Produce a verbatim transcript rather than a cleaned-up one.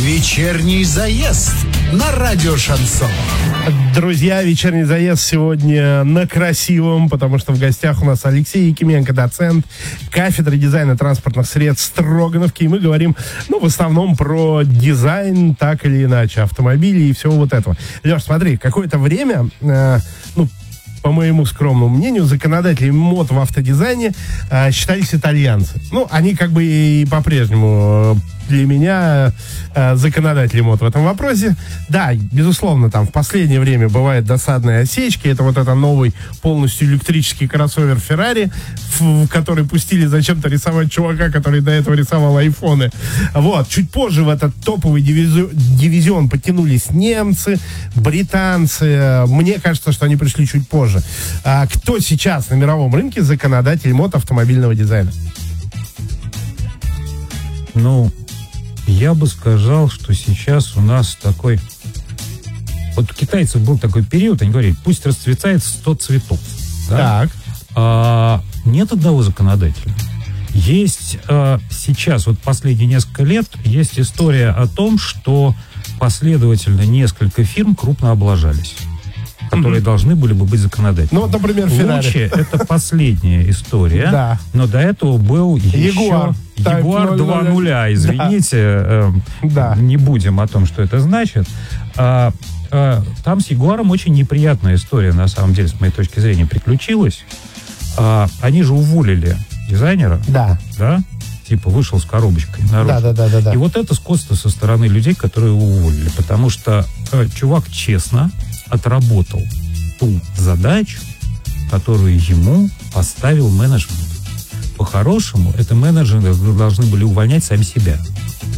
Вечерний заезд на радио Шансон. Друзья, вечерний заезд сегодня на красивом, потому что в гостях у нас Алексей Якименко, доцент кафедры дизайна транспортных средств Строгановки. И мы говорим, ну, в основном про дизайн, так или иначе, автомобилей и всего вот этого. Леш, смотри, какое-то время, э, ну, по моему скромному мнению, законодатели мод в автодизайне э, считались итальянцы. Ну, они как бы и по-прежнему для меня э, законодатели мод в этом вопросе. Да, безусловно, там в последнее время бывают досадные осечки. Это вот это новый полностью электрический кроссовер Ferrari, в, в который пустили зачем-то рисовать чувака, который до этого рисовал айфоны. Вот. Чуть позже в этот топовый дивизион, дивизион подтянулись немцы, британцы. Мне кажется, что они пришли чуть позже. А кто сейчас на мировом рынке законодатель мод автомобильного дизайна? Ну, я бы сказал, что сейчас у нас такой... Вот у китайцев был такой период, они говорили, пусть расцветает сто цветов. Да? Так. А, нет одного законодателя. Есть а, сейчас, вот последние несколько лет, есть история о том, что последовательно несколько фирм крупно облажались, которые mm-hmm. должны были бы быть законодателями. Ну, вот, например, Ferrari. Лучше это последняя история, да. Но до этого был Ягуар. еще Ягуар два ноль, извините, да. э, да. не будем о том, что это значит. А, а, там с Ягуаром очень неприятная история, на самом деле, с моей точки зрения, приключилась. А, они же уволили дизайнера, да. да? Типа вышел с коробочкой наружу. Да, да, да, да, да. И вот это скотство со стороны людей, которые его уволили, потому что э, чувак честно отработал ту задачу, которую ему поставил менеджмент. По-хорошему, это менеджеры должны были увольнять сами себя.